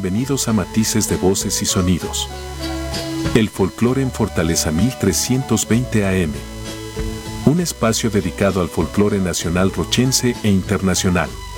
Bienvenidos a Matices de Voces y Sonidos. El folclore en Fortaleza 1320 AM. Un espacio dedicado al folclore nacional rochense e internacional.